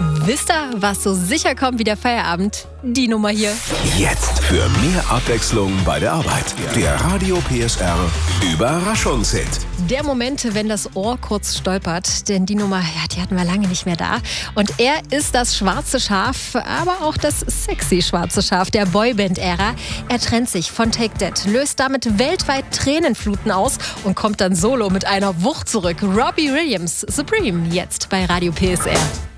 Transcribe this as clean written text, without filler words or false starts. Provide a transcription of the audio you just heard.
Wisst ihr, was so sicher kommt wie der Feierabend? Die Nummer hier. Jetzt für mehr Abwechslung bei der Arbeit. Der Radio PSR Überraschungshit. Der Moment, wenn das Ohr kurz stolpert, denn die Nummer, ja, die hatten wir lange nicht mehr da. Und er ist das schwarze Schaf, aber auch das sexy schwarze Schaf der Boyband-Ära. Er trennt sich von Take That, löst damit weltweit Tränenfluten aus und kommt dann solo mit einer Wucht zurück. Robbie Williams, Supreme, jetzt bei Radio PSR.